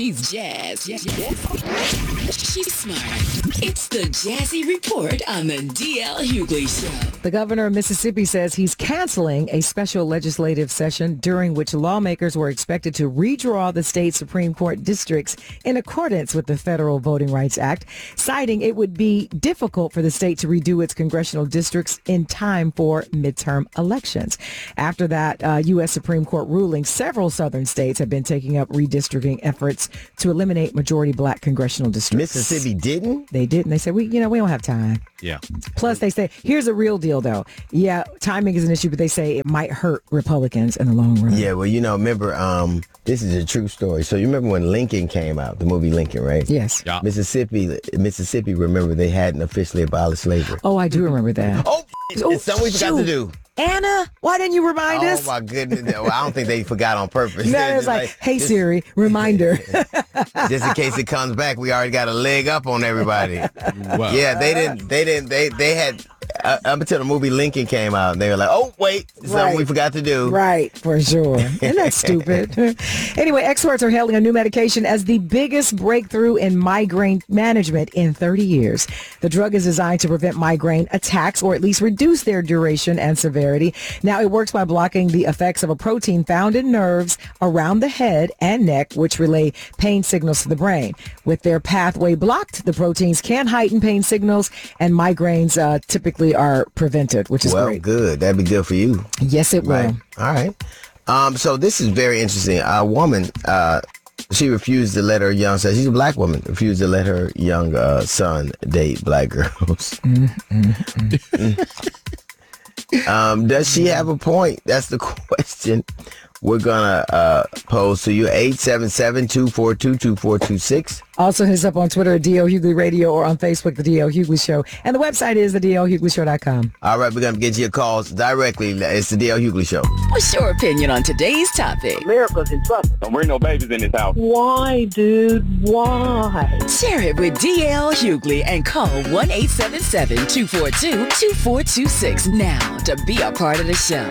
She's jazz. She's smart. It's the Jazzy Report on the D.L. Hughley Show. The governor of Mississippi says he's canceling a special legislative session during which lawmakers were expected to redraw the state Supreme Court districts in accordance with the Federal Voting Rights Act, citing it would be difficult for the state to redo its congressional districts in time for midterm elections. After that U.S. Supreme Court ruling, several southern states have been taking up redistricting efforts to eliminate majority black congressional districts. Mississippi didn't? They didn't. They said, we don't have time. Yeah. Plus, they say, here's a real deal, though. Yeah, timing is an issue, but they say it might hurt Republicans in the long run. Yeah, well, remember, this is a true story. So you remember when Lincoln came out, the movie Lincoln, right? Yes. Yeah. Mississippi, remember, they hadn't officially abolished slavery. Oh, I do remember that. Oh, it's something we forgot to do. Anna, why didn't you remind us? Oh, my goodness. Well, I don't think they forgot on purpose. No, it's like, hey, Siri, reminder. Just in case it comes back, we already got a leg up on everybody. Wow. Yeah, they had, up until the movie Lincoln came out, they were like, oh, wait, something we forgot to do. Right, for sure. Isn't that stupid? Anyway, experts are hailing a new medication as the biggest breakthrough in migraine management in 30 years. The drug is designed to prevent migraine attacks or at least reduce their duration and severity. Now, it works by blocking the effects of a protein found in nerves around the head and neck, which relay pain signals to the brain. With their pathway blocked, the proteins can heighten pain signals, and migraines typically are prevented, which is great. Well, good. That'd be good for you. Yes, it will. Right. All right. So this is very interesting. A woman, she refused to let her young son, she's a black woman, refused to let her young son date black girls. Does she have a point? That's the question we're going to pose to you. 877-242-2426. Also hit us up on Twitter at D.L. Hughley Radio or on Facebook, The D.L. Hughley Show. And the website is thedlhugleyshow.com. All right, we're going to get your calls directly. It's The D.L. Hughley Show. What's your opinion on today's topic? America's in trouble. Don't bring no babies in this house. Why, dude? Why? Share it with D.L. Hughley and call 1-877-242-2426 now to be a part of the show.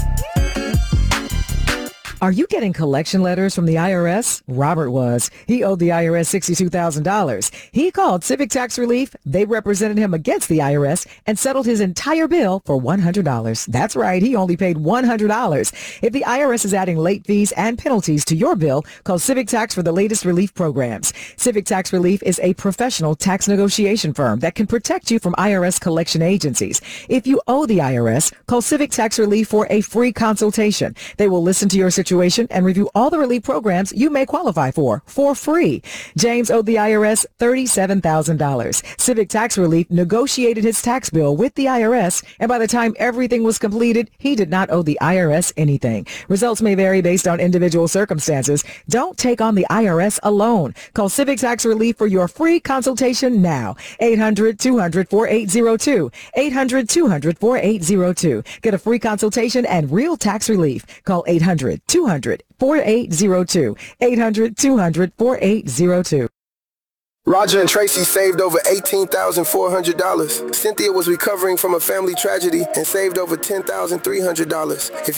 Are you getting collection letters from the IRS? Robert was. He owed the IRS $62,000. He called Civic Tax Relief. They represented him against the IRS and settled his entire bill for $100. That's right. He only paid $100. If the IRS is adding late fees and penalties to your bill, call Civic Tax for the latest relief programs. Civic Tax Relief is a professional tax negotiation firm that can protect you from IRS collection agencies. If you owe the IRS, call Civic Tax Relief for a free consultation. They will listen to your situation and review all the relief programs you may qualify for free. James owed the IRS $37,000. Civic Tax Relief negotiated his tax bill with the IRS, and by the time everything was completed, he did not owe the IRS anything. Results may vary based on individual circumstances. Don't take on the IRS alone. Call Civic Tax Relief for your free consultation now. 800-200-4802. 800-200-4802. Get a free consultation and real tax relief. Call 800-200-4802. 800-200-4802. Roger and Tracy saved over $18,400. Cynthia was recovering from a family tragedy and saved over $10,300. If